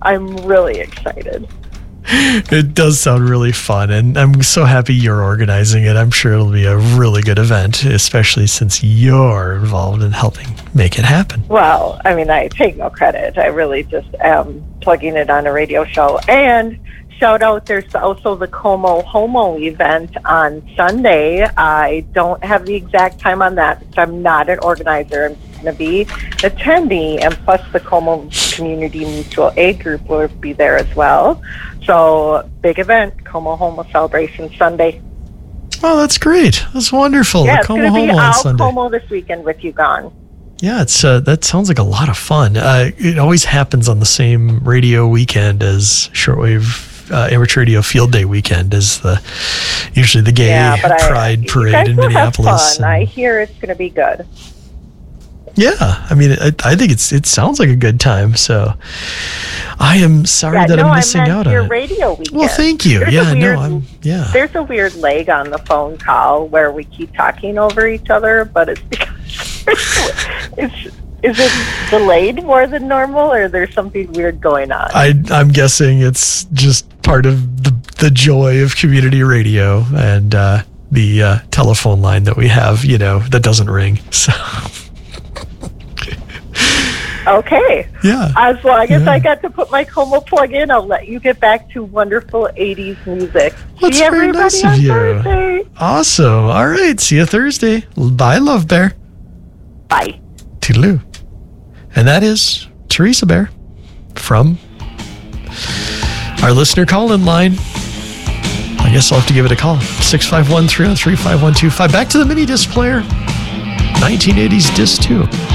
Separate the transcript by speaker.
Speaker 1: I'm really excited.
Speaker 2: It does sound really fun, and I'm so happy you're organizing it. I'm sure it'll be a really good event, especially since you're involved in helping make it happen.
Speaker 1: Well, I mean, I take no credit. I really just am plugging it on a radio show. And shout out, there's also the Como Homo event on Sunday. I don't have the exact time on that because I'm not an organizer. I'm going to be attending, and plus the Como Community Mutual Aid Group will be there as well. So, big event, Como Homo Celebration Sunday.
Speaker 2: Oh, that's great. That's wonderful.
Speaker 1: Yeah,
Speaker 2: the
Speaker 1: it's
Speaker 2: Como
Speaker 1: going to be
Speaker 2: Homo on
Speaker 1: all
Speaker 2: Sunday.
Speaker 1: Como this weekend with you gone.
Speaker 2: Yeah, it's that sounds like a lot of fun. It always happens on the same radio weekend as shortwave amateur radio field day weekend, is usually the gay pride parade in Minneapolis.
Speaker 1: Fun. I hear it's going to be good.
Speaker 2: Yeah, I mean, I think it sounds like a good time. So I am sorry that I'm missing out on
Speaker 1: your
Speaker 2: it.
Speaker 1: Radio weekend.
Speaker 2: Well, thank you.
Speaker 1: There's a weird lag on the phone call where we keep talking over each other, but it's because is it delayed more than normal, or there's something weird going on?
Speaker 2: I'm guessing it's just part of the joy of community radio and the telephone line that we have, that doesn't ring. So.
Speaker 1: Okay.
Speaker 2: Yeah.
Speaker 1: As long as I got to put my Como plug in, I'll let you get back to wonderful 80s music.
Speaker 2: That's
Speaker 1: See
Speaker 2: very
Speaker 1: everybody
Speaker 2: nice
Speaker 1: on
Speaker 2: of you.
Speaker 1: Thursday.
Speaker 2: Awesome. All right. See you Thursday. Bye, Love Bear.
Speaker 1: Bye.
Speaker 2: Toodaloo. And that is Teresa Bear from our listener call-in line. I guess I'll have to give it a call. 651-303-5125. Back to the mini disc player. 1980s disc 2.